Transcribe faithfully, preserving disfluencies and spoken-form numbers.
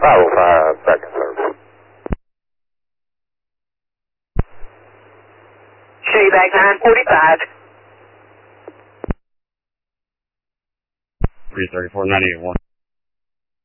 five oh five, back in service. Shady back nine forty-five. three thirty-four, ninety-eight one.